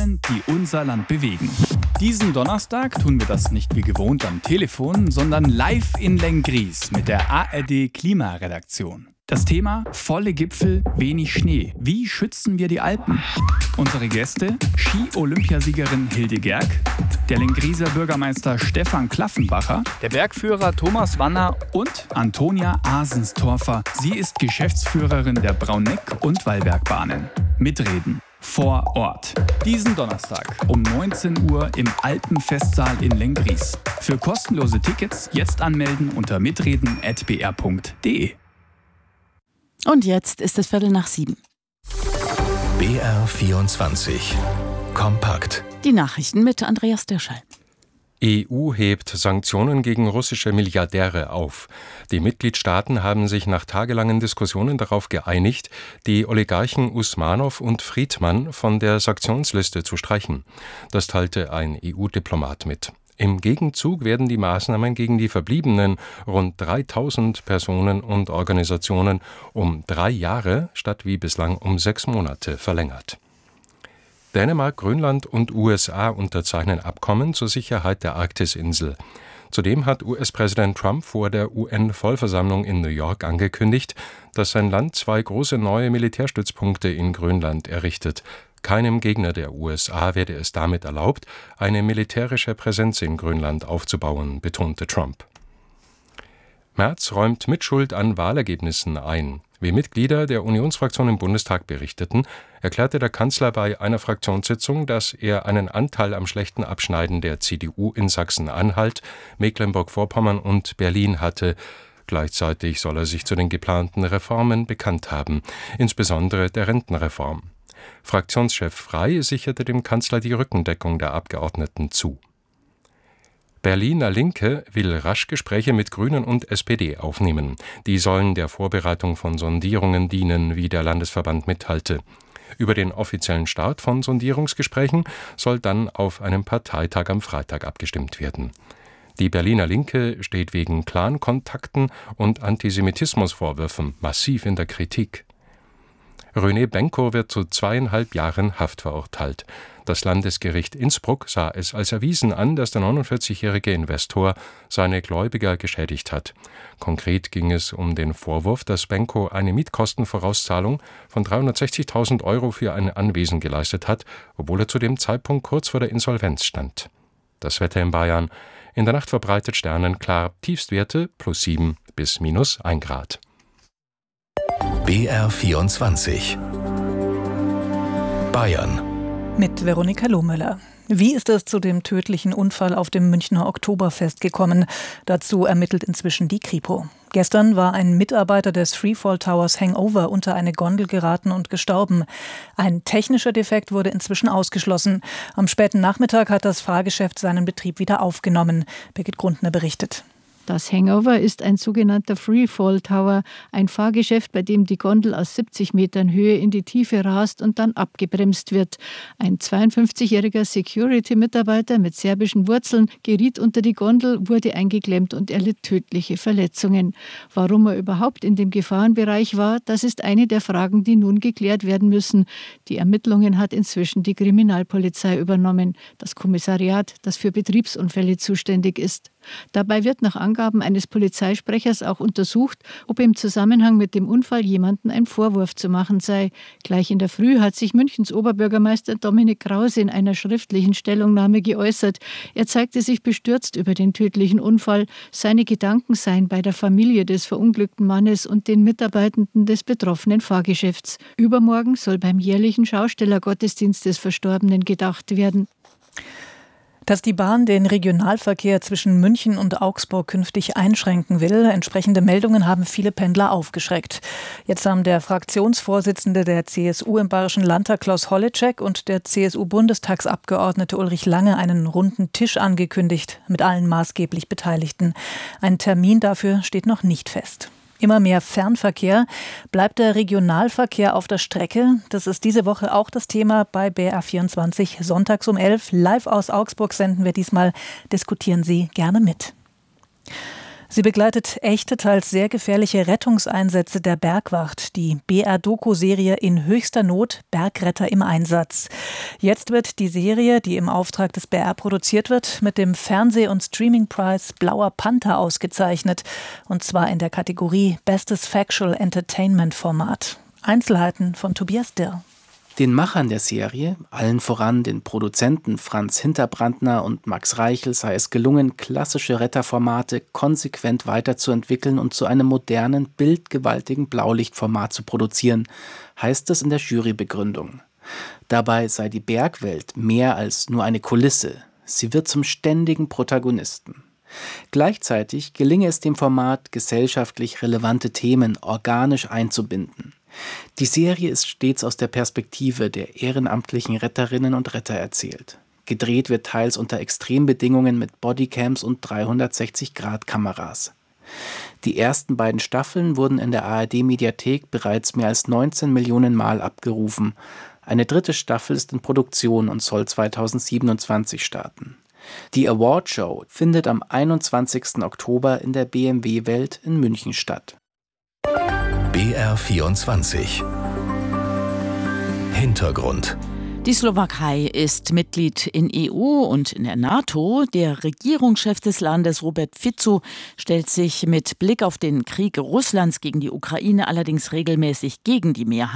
Themen, die unser Land bewegen. Diesen Donnerstag tun wir das nicht wie gewohnt am Telefon, sondern live in Lenggries mit der ARD Klimaredaktion. Das Thema: volle Gipfel, wenig Schnee. Wie schützen wir die Alpen? Unsere Gäste: Ski-Olympiasiegerin Hilde Gerg, der Lengrieser Bürgermeister Stefan Klaffenbacher, der Bergführer Thomas Wanner und Antonia Asenstorfer. Sie ist Geschäftsführerin der Brauneck- und Wallbergbahnen. Mitreden vor Ort. Diesen Donnerstag um 19 Uhr im Alpenfestsaal in Lenggries. Für kostenlose Tickets jetzt anmelden unter mitreden@br.de. Und jetzt ist es 6:15. BR24 kompakt. Die Nachrichten mit Andreas Dirschall. EU hebt Sanktionen gegen russische Milliardäre auf. Die Mitgliedstaaten haben sich nach tagelangen Diskussionen darauf geeinigt, die Oligarchen Usmanow und Friedmann von der Sanktionsliste zu streichen. Das teilte ein EU-Diplomat mit. Im Gegenzug werden die Maßnahmen gegen die verbliebenen rund 3000 Personen und Organisationen um 3 Jahre statt wie bislang um 6 Monate verlängert. Dänemark, Grönland und USA unterzeichnen Abkommen zur Sicherheit der Arktisinsel. Zudem hat US-Präsident Trump vor der UN-Vollversammlung in New York angekündigt, dass sein Land 2 große neue Militärstützpunkte in Grönland errichtet. Keinem Gegner der USA werde es damit erlaubt, eine militärische Präsenz in Grönland aufzubauen, betonte Trump. Merz räumt Mitschuld an Wahlergebnissen ein. Wie Mitglieder der Unionsfraktion im Bundestag berichteten, erklärte der Kanzler bei einer Fraktionssitzung, dass er einen Anteil am schlechten Abschneiden der CDU in Sachsen-Anhalt, Mecklenburg-Vorpommern und Berlin hatte. Gleichzeitig soll er sich zu den geplanten Reformen bekannt haben, insbesondere der Rentenreform. Fraktionschef Frey sicherte dem Kanzler die Rückendeckung der Abgeordneten zu. Berliner Linke will rasch Gespräche mit Grünen und SPD aufnehmen. Die sollen der Vorbereitung von Sondierungen dienen, wie der Landesverband mitteilte. Über den offiziellen Start von Sondierungsgesprächen soll dann auf einem Parteitag am Freitag abgestimmt werden. Die Berliner Linke steht wegen Clan-Kontakten und Antisemitismusvorwürfen massiv in der Kritik. René Benko wird zu 2,5 Jahren Haft verurteilt. Das Landesgericht Innsbruck sah es als erwiesen an, dass der 49-jährige Investor seine Gläubiger geschädigt hat. Konkret ging es um den Vorwurf, dass Benko eine Mietkostenvorauszahlung von 360.000 € für ein Anwesen geleistet hat, obwohl er zu dem Zeitpunkt kurz vor der Insolvenz stand. Das Wetter in Bayern: in der Nacht verbreitet sternenklar, Tiefstwerte +7 bis -1 Grad. BR24 Bayern mit Veronika Lohmüller. Wie ist es zu dem tödlichen Unfall auf dem Münchner Oktoberfest gekommen? Dazu ermittelt inzwischen die Kripo. Gestern war ein Mitarbeiter des Freefall Towers Hangover unter eine Gondel geraten und gestorben. Ein technischer Defekt wurde inzwischen ausgeschlossen. Am späten Nachmittag hat das Fahrgeschäft seinen Betrieb wieder aufgenommen. Birgit Grundner berichtet. Das Hangover ist ein sogenannter Freefall Tower, ein Fahrgeschäft, bei dem die Gondel aus 70 Metern Höhe in die Tiefe rast und dann abgebremst wird. Ein 52-jähriger Security-Mitarbeiter mit serbischen Wurzeln geriet unter die Gondel, wurde eingeklemmt und erlitt tödliche Verletzungen. Warum er überhaupt in dem Gefahrenbereich war, das ist eine der Fragen, die nun geklärt werden müssen. Die Ermittlungen hat inzwischen die Kriminalpolizei übernommen, das Kommissariat, das für Betriebsunfälle zuständig ist. Dabei wird nach Angaben eines Polizeisprechers auch untersucht, ob im Zusammenhang mit dem Unfall jemandem ein Vorwurf zu machen sei. Gleich in der Früh hat sich Münchens Oberbürgermeister Dominik Krause in einer schriftlichen Stellungnahme geäußert. Er zeigte sich bestürzt über den tödlichen Unfall. Seine Gedanken seien bei der Familie des verunglückten Mannes und den Mitarbeitenden des betroffenen Fahrgeschäfts. Übermorgen soll beim jährlichen Schaustellergottesdienst des Verstorbenen gedacht werden. Dass die Bahn den Regionalverkehr zwischen München und Augsburg künftig einschränken will, entsprechende Meldungen haben viele Pendler aufgeschreckt. Jetzt haben der Fraktionsvorsitzende der CSU im Bayerischen Landtag Klaus Holleczek und der CSU-Bundestagsabgeordnete Ulrich Lange einen runden Tisch angekündigt mit allen maßgeblich Beteiligten. Ein Termin dafür steht noch nicht fest. Immer mehr Fernverkehr. Bleibt der Regionalverkehr auf der Strecke? Das ist diese Woche auch das Thema bei BR24. Sonntags um 11 live aus Augsburg senden wir diesmal. Diskutieren Sie gerne mit. Sie begleitet echte, teils sehr gefährliche Rettungseinsätze der Bergwacht. Die BR-Doku-Serie In höchster Not, Bergretter im Einsatz. Jetzt wird die Serie, die im Auftrag des BR produziert wird, mit dem Fernseh- und Streaming-Preis Blauer Panther ausgezeichnet. Und zwar in der Kategorie Bestes Factual Entertainment Format. Einzelheiten von Tobias Dirr. Den Machern der Serie, allen voran den Produzenten Franz Hinterbrandner und Max Reichel, sei es gelungen, klassische Retterformate konsequent weiterzuentwickeln und zu einem modernen, bildgewaltigen Blaulichtformat zu produzieren, heißt es in der Jurybegründung. Dabei sei die Bergwelt mehr als nur eine Kulisse. Sie wird zum ständigen Protagonisten. Gleichzeitig gelinge es dem Format, gesellschaftlich relevante Themen organisch einzubinden. Die Serie ist stets aus der Perspektive der ehrenamtlichen Retterinnen und Retter erzählt. Gedreht wird teils unter Extrembedingungen mit Bodycams und 360-Grad-Kameras. Die ersten beiden Staffeln wurden in der ARD-Mediathek bereits mehr als 19 Millionen Mal abgerufen. Eine dritte Staffel ist in Produktion und soll 2027 starten. Die Awardshow findet am 21. Oktober in der BMW-Welt in München statt. BR24 Hintergrund. Die Slowakei ist Mitglied in EU und in der NATO. Der Regierungschef des Landes, Robert Fico, stellt sich mit Blick auf den Krieg Russlands gegen die Ukraine allerdings regelmäßig gegen die Mehrheit